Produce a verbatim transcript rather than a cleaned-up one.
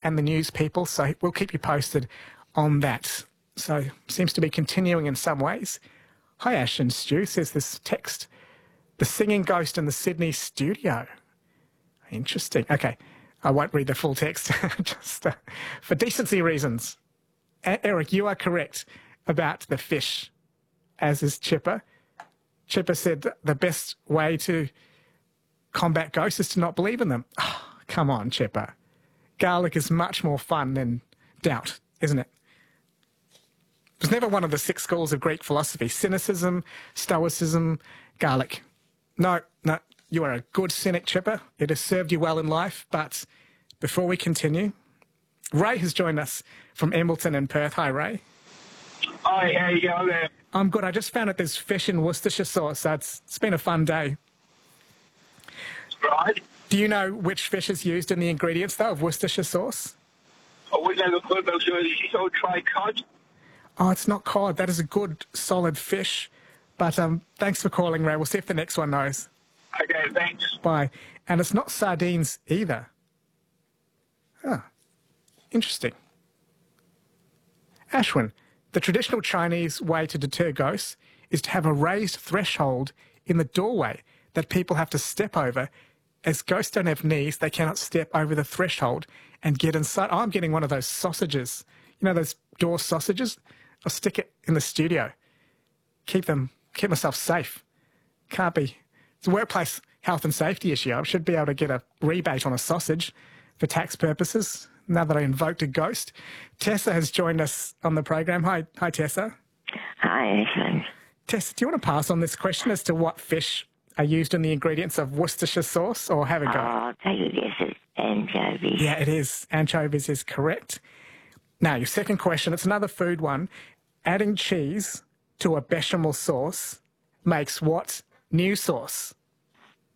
and the news people, so we'll keep you posted on that. So, seems to be continuing in some ways. Hi, Ash and Stu, says this text. The singing ghost in the Sydney studio. Interesting. Okay, I won't read the full text, just uh, for decency reasons. A- Eric, you are correct about the fish, as is Chipper. Chipper said the best way to combat ghosts is to not believe in them. Oh, come on, Chipper. Garlic is much more fun than doubt, isn't it? It was never one of the six schools of Greek philosophy. Cynicism, Stoicism, garlic. No, no, you are a good cynic, Chipper. It has served you well in life. But before we continue, Ray has joined us from Embleton in Perth. Hi, Ray. Hi, how you going there? I'm good. I just found out there's fish in Worcestershire sauce, so it's, it's been a fun day. Right. Do you know which fish is used in the ingredients, though, of Worcestershire sauce? Oh, we never put those in. You don't try cod? Oh, it's not cod. That is a good, solid fish. But um, thanks for calling, Ray. We'll see if the next one knows. Okay, thanks. Bye. And it's not sardines either. Ah, interesting. Ashwin, the traditional Chinese way to deter ghosts is to have a raised threshold in the doorway that people have to step over. As ghosts don't have knees, they cannot step over the threshold and get inside. Oh, I'm getting one of those sausages. You know those door sausages? I'll stick it in the studio. Keep them, keep myself safe. Can't be. It's a workplace health and safety issue. I should be able to get a rebate on a sausage for tax purposes now that I invoked a ghost. Tessa has joined us on the program. Hi, hi Tessa. Hi, Ashwin. Tessa, do you want to pass on this question as to what fish are used in the ingredients of Worcestershire sauce, or have a go? Oh, I'll tell you this is anchovies. Yeah, it is. Anchovies is correct. Now, your second question, it's another food one. Adding cheese to a bechamel sauce makes what new sauce?